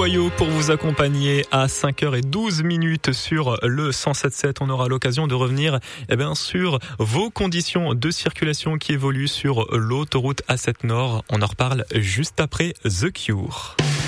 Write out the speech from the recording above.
Joyaux pour vous accompagner à 5h12 sur le 107.7. On aura l'occasion de revenir sur vos conditions de circulation qui évoluent sur l'autoroute A7 Nord. On en reparle juste après The Cure.